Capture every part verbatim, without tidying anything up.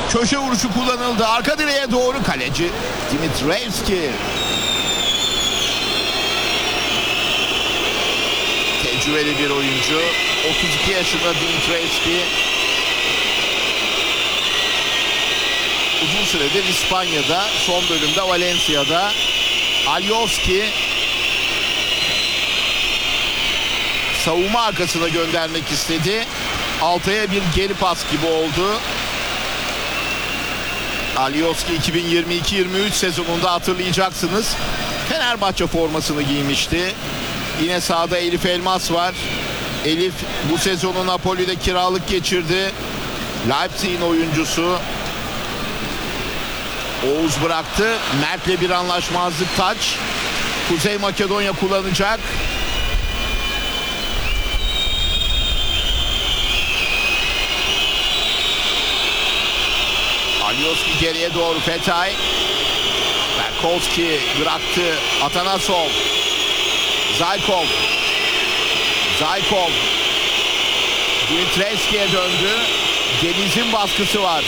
Köşe vuruşu kullanıldı. Arka direğe doğru kaleci Dimitrievski. Tecrübeli bir oyuncu. otuz iki yaşında Dimitrievski. Uzun süredir İspanya'da, son bölümde Valencia'da. Alioski savunma arkasına göndermek istedi. Altay'a bir geri pas gibi oldu. Alioski iki bin yirmi iki yirmi üç sezonunda hatırlayacaksınız, Fenerbahçe formasını giymişti. Yine sahada Elif Elmas var. Elif bu sezonu Napoli'de kiralık geçirdi. Leipzig'in oyuncusu. Oğuz bıraktı. Mert'le bir anlaşmazlık taç. Kuzey Makedonya kullanacak. Alioski geriye doğru, Fetay. Berkowski bıraktı. Atanasov. Zaykov. Zaykov. Dimitrievski'ye döndü. Deniz'in baskısı var.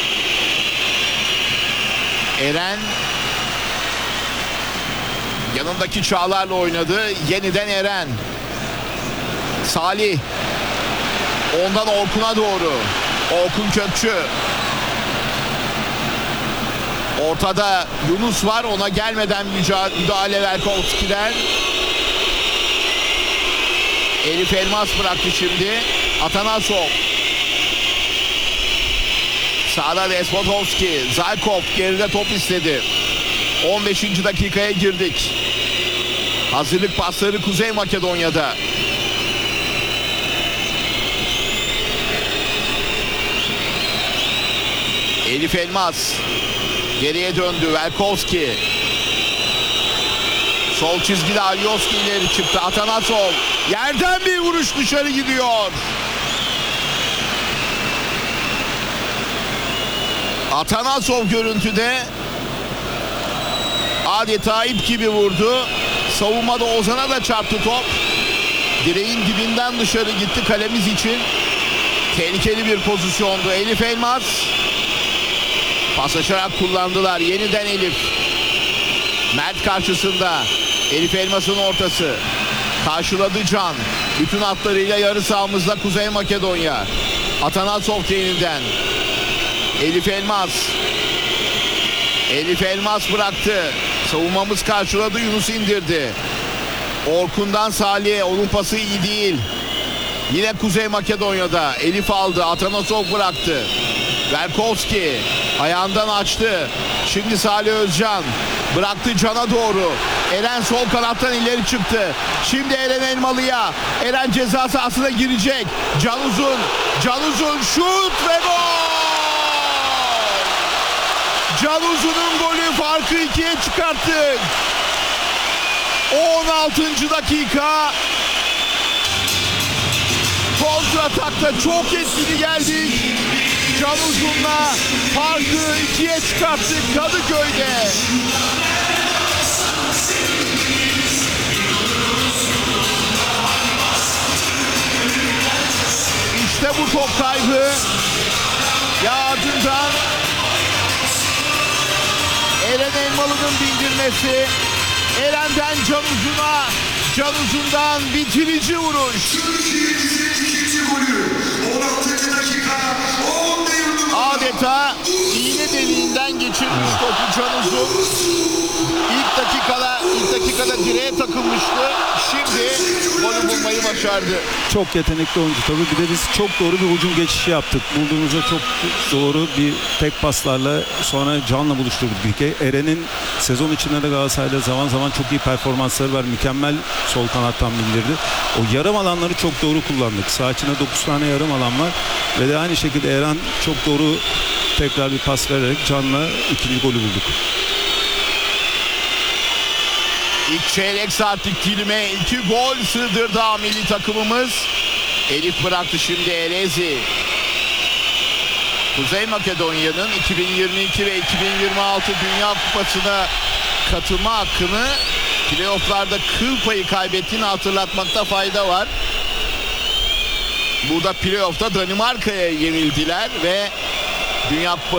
Eren yanındaki Çağlar'la oynadı. Yeniden Eren. Salih. Ondan Orkun'a doğru. Orkun Kökçü. Ortada Yunus var. Ona gelmeden müdahale Berkowski'den. Elif Elmas bıraktı şimdi. Atanasov. Sağda Despotovski. Zaykov geride top istedi. on beşinci dakikaya girdik. Hazırlık pasları Kuzey Makedonya'da. Elif Elmas geriye döndü. Velkovski. Sol çizgide Alioski ileri çıktı. Atanasov. Yerden bir vuruş dışarı gidiyor. Atanasov görüntüde adeta ip gibi vurdu. Savunmada Ozan'a da çarptı top. Direğin dibinden dışarı gitti kalemiz için. Tehlikeli bir pozisyondu. Elif Elmas. Paslaşarak kullandılar. Yeniden Elif. Mert karşısında. Elif Elmas'ın ortası. Karşıladı Can. Bütün hatlarıyla yarı sahamızda Kuzey Makedonya. Atanasov yeniden. Elif Elmas. Elif Elmas bıraktı. Savunmamız karşıladı. Yunus indirdi. Orkun'dan Salih'e. Onun pası iyi değil. Yine Kuzey Makedonya'da. Elif aldı. Atanasov bıraktı. Berkowski ayağından açtı. Şimdi Salih Özcan bıraktı Can'a doğru. Eren sol kanattan ileri çıktı. Şimdi Eren Elmalı'ya. Eren ceza sahasına girecek. Can Uzun. Can Uzun şut ve gol! Can Uzun'un golü farkı ikiye çıkarttı. on altıncı dakika. Kontratakta çok etkili geldik. Can Uzun'la farkı ikiye çıkarttık Kadıköy'de. İşte bu top kaybı. Ya ardından Eren Elmalı'nın bindirmesi. Eren'den Can Uzun'a, Can Uzun'dan bitirici vuruş. Adeta iğne deliğinden geçirmiş topu Can Uzun. İlk dakikada, ilk dakikada direğe takılmıştı. Şimdi golü bulmayı başardı. Çok yetenekli oyuncu tabii. Bir de biz çok doğru bir hücum geçişi yaptık. Bulduğumuzda çok doğru bir tek paslarla sonra Can'la buluşturduk bir kere. Eren'in sezon içinde de Galatasaray'da zaman zaman çok iyi performansları var. Mükemmel sol kanattan bindirdi. O yarım alanları çok doğru kullandık. Sağ içine dokuz tane yarım alan var. Ve de aynı şekilde Eren çok doğru tekrar bir pas vererek Can'la ikinci golü bulduk. İlk çeyrek saatlik dilime iki gol sığdırdı milli takımımız. Elif bıraktı şimdi Elezi. Kuzey Makedonya'nın iki bin yirmi iki ve iki bin yirmi altı Dünya Kupası'na katılma hakkını playoff'larda kıl payı kaybettiğini hatırlatmakta fayda var. Burada playoff'ta Danimarka'ya yenildiler ve Dünya Kupası